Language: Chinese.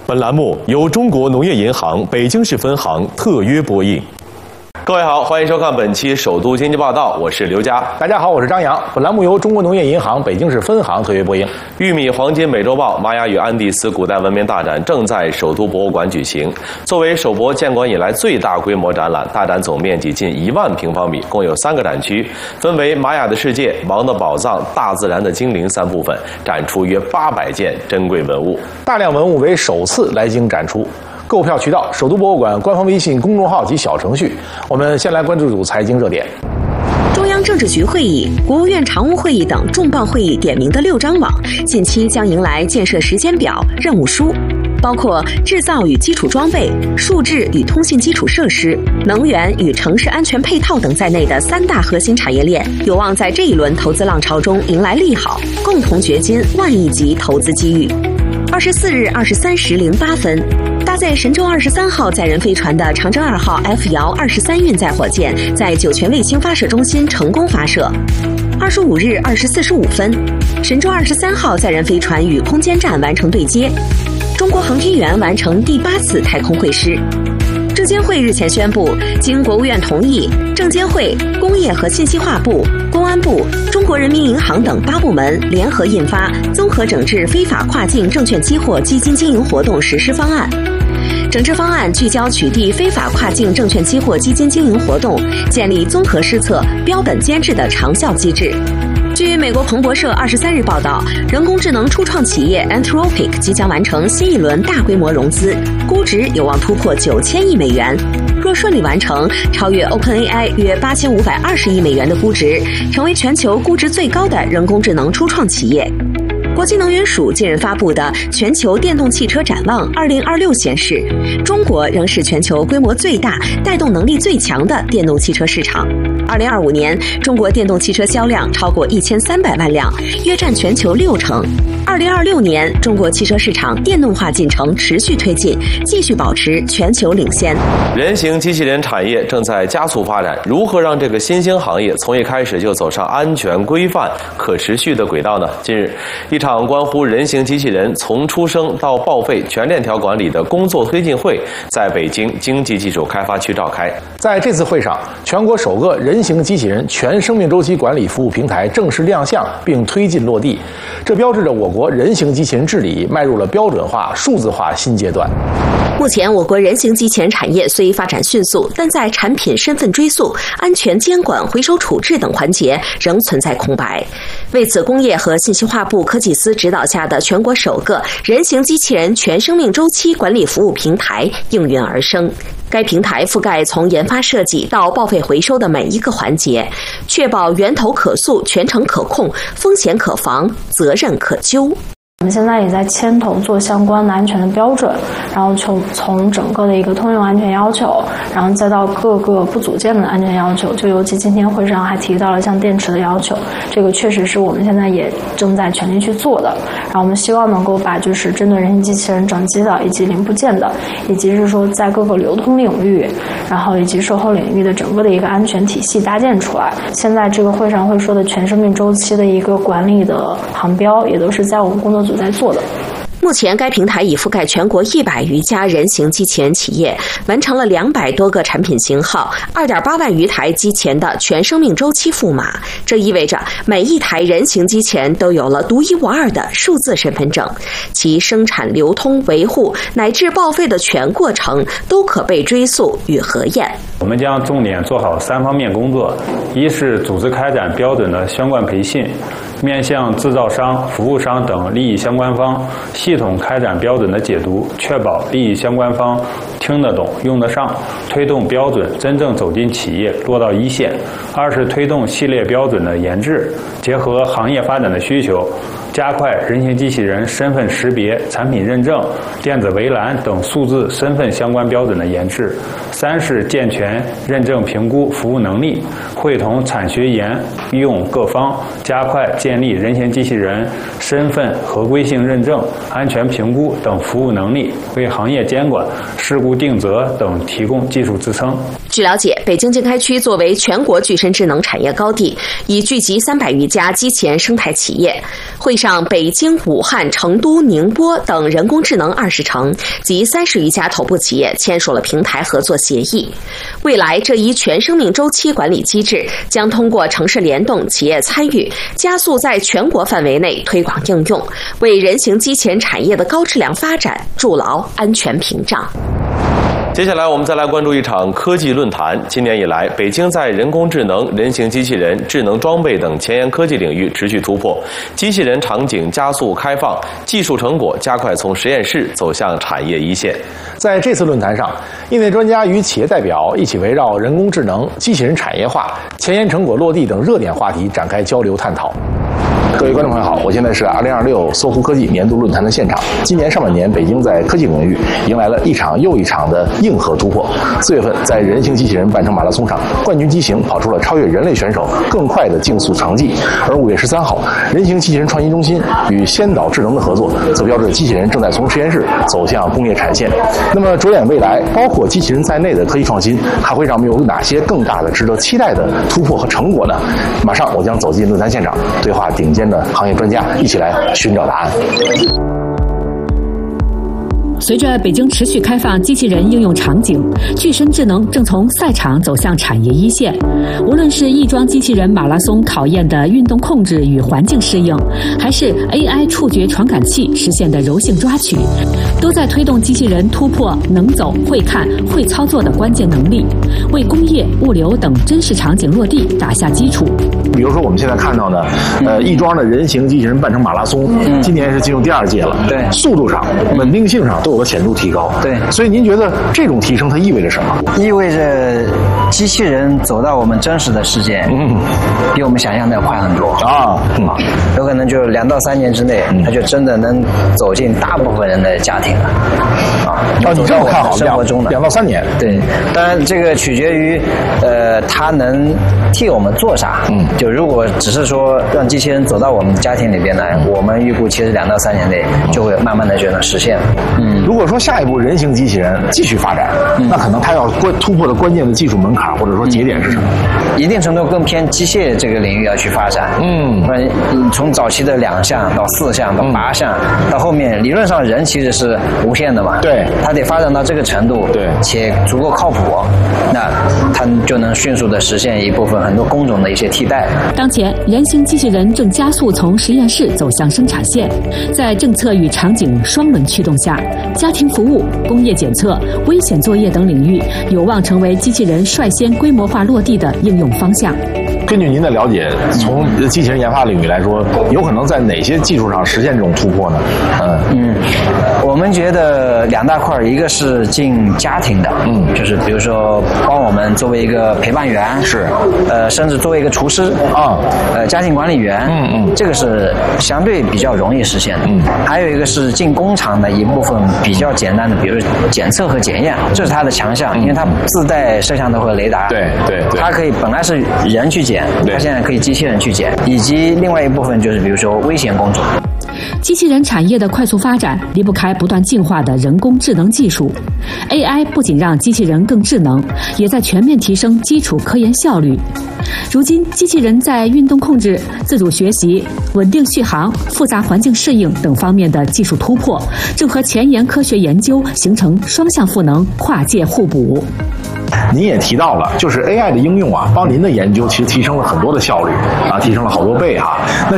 本栏目由中国农业银行北京市分行特约播映。各位好，欢迎收看本期首都经济报道，我是刘佳。 大家好，我是张扬。本栏目由中国农业银行北京市分行特约播映。 玉米黄金美洲豹玛雅与安第斯古代文明大展正在首都博物馆举行。作为首博建馆以来最大规模展览，大展总面积近1万平方米，共有3个展区，分为玛雅的世界、王的宝藏、大自然的精灵3部分，展出约800件珍贵文物。 大量文物为首次来京展出。购票渠道：首都博物馆官方微信公众号及小程序。我们先来关注一组财经热点。 中央政治局会议、国务院常务会议等重磅会议点名的6张网，近期将迎来建设时间表、任务书，包括制造与基础装备、数字与通信基础设施、能源与城市安全配套等在内的3大核心产业链，有望在这一轮投资浪潮中迎来利好，共同掘金万亿级投资机遇。24日23时08分，搭载神舟23号载人飞船的长征2号 F 遥23运载火箭在酒泉卫星发射中心成功发射。25日20时45分，神舟23号载人飞船与空间站完成对接，中国航天员完成第8次太空会师。证监会日前宣布，经国务院同意，证监会、工业和信息化部、公安部、中国人民银行等8部门联合印发《综合整治非法跨境证券期货基金经营活动实施方案》。整治方案聚焦取缔非法跨境证券期货基金经营活动，建立综合施策、标本兼治的长效机制。据美国彭博社23日报道，人工智能初创企业 Anthropic 即将完成新一轮大规模融资，估值有望突破9000亿美元。若顺利完成，超越 OpenAI 约8520亿美元的估值，成为全球估值最高的人工智能初创企业。国际能源署近日发布的《全球电动汽车展望2026》显示，中国仍是全球规模最大、带动能力最强的电动汽车市场。2025年，中国电动汽车销量超过1300万辆，约占全球60%。2026年，中国汽车市场电动化进程持续推进，继续保持全球领先。 人形机器人产业正在加速发展，如何让这个新兴行业从一开始就走上安全、规范、可持续的轨道呢？近日，一场关乎人形机器人从出生到报废全链条管理的工作推进会在北京经济技术开发区召开。 在这次会上，全国首个人形机器人全生命周期管理服务平台正式亮相并推进落地，这标志着我国人形机器人治理迈入了标准化、数字化新阶段。 目前，我国人形机器人产业虽发展迅速，但在产品身份追溯、安全监管、回收处置等环节仍存在空白。为此，工业和信息化部科技司指导下的全国首个人形机器人全生命周期管理服务平台应运而生。该平台覆盖从研发设计到报废回收的每一个环节，确保源头可溯、全程可控、风险可防、责任可究。 我们现在也在牵头做相关的安全的标准，然后从整个的一个通用安全要求，然后再到各个不组件的安全要求，就尤其今天会上还提到了像电池的要求，这个确实是我们现在也正在全力去做的。然后我们希望能够把就是针对人形机器人整机的以及零部件的，以及是说在各个流通领域，然后以及售后领域的整个的一个安全体系搭建出来。现在这个会上会说的全生命周期的一个管理的航标，也都是在我们工作组在做的。 目前，该平台已覆盖全国100余家人形机器人企业，完成了200多个产品型号、2.8万余台机器人的全生命周期赋码。这意味着每一台人形机器人都有了独一无二的数字身份证，其生产、流通、维护乃至报废的全过程都可被追溯与核验。 我们将重点做好3方面工作：一是组织开展标准的相关培训，面向制造商、服务商等利益相关方系统开展标准的解读，确保利益相关方听得懂、用得上，推动标准真正走进企业，落到一线。二是推动系列标准的研制，结合行业发展的需求，加快人形机器人身份识别、产品认证、电子围栏等数字身份相关标准的研制。三是健全认证评估服务能力，会同产学研医用各方，加快建立人形机器人身份合规性认证、安全评估等服务能力，为行业监管、事故定责等提供技术支撑。 据了解，北京经开区作为全国具身智能产业高地，已聚集300余家机器人生态企业。会上上北京、武汉、成都、宁波等人工智能20城及30余家头部企业签署了平台合作协议。未来，这一全生命周期管理机制将通过城市联动、企业参与，加速在全国范围内推广应用，为人形机器人产业的高质量发展筑牢安全屏障。 接下来我们再来关注一场科技论坛。今年以来，北京在人工智能、人形机器人、智能装备等前沿科技领域持续突破，机器人场景加速开放，技术成果加快从实验室走向产业一线。 在这次论坛上，业内专家与企业代表一起围绕人工智能、机器人产业化、前沿成果落地等热点话题展开交流探讨。各位观众朋友好，我现在是2026搜狐科技年度论坛的现场。今年上半年，北京在科技领域迎来了一场又一场的硬核突破。4月份，在人形机器人半程马拉松上，冠军机型跑出了超越人类选手更快的竞速成绩。而5月13号，人形机器人创新中心与先导智能的合作，则标志着机器人正在从实验室走向工业产线。那么，着眼未来，包括机器人在内的科技创新，还会让我们有哪些更大的、值得期待的突破和成果呢？马上，我将走进论坛现场，对话顶尖的行业专家，一起来寻找答案。 随着北京持续开放机器人应用场景，具身智能正从赛场走向产业一线。无论是翼装机器人马拉松考验的运动控制与环境适应，还是 AI 触觉传感器实现的柔性抓取，都在推动机器人突破能走、会看、会操作的关键能力，为工业、物流等真实场景落地打下基础。 比如说我们现在看到的，翼装的人形机器人半程马拉松，今年是进入第2届了。 对， 速度上、稳定性上都有了显著提高。 对， 所以您觉得这种提升它意味着什么？ 意味着机器人走到我们真实的世界，比我们想象的要快很多啊。有可能就2到3年之内，它就真的能走进大部分人的家庭了。 你这么看好生活中的 2到3年？ 对，当然这个取决于它能替我们做啥。就如果只是说让机器人走到我们家庭里边来，我们预估其实2到3年内就会慢慢的就能实现了。 如果说下一步人形机器人继续发展，那可能它要突破的关键的技术门槛或者说节点是什么？ 一定程度更偏机械这个领域要去发展。不然从早期的2项到4项到8项，到后面理论上人其实是无限的嘛。 对， 它得发展到这个程度，对，且足够靠谱，那它就能迅速的实现一部分很多工种的一些替代。 当前，人形机器人正加速从实验室走向生产线，在政策与场景双轮驱动下，家庭服务、工业检测、危险作业等领域有望成为机器人率先规模化落地的应用方向。 根据您的了解，从机器人研发领域来说，有可能在哪些技术上实现这种突破呢？ 我们觉得2大块，一个是进家庭的，就是比如说帮我们作为一个陪伴员，是，甚至作为一个厨师啊，家庭管理员，这个是相对比较容易实现的。还有一个是进工厂的一部分比较简单的，比如检测和检验，这是它的强项，因为它自带摄像头和雷达，对，它可以本来是人去检，它现在可以机器人去检，以及另外一部分就是比如说危险工种。 机器人产业的快速发展离不开不断进化的人工智能技术。AI 不仅让机器人更智能，也在全面提升基础科研效率。如今，机器人在运动控制、自主学习、稳定续航、复杂环境适应等方面的技术突破，正和前沿科学研究形成双向赋能、跨界互补。 您也提到了，就是 AI 的应用啊，帮您的研究其实提升了很多的效率啊，提升了好多倍啊。那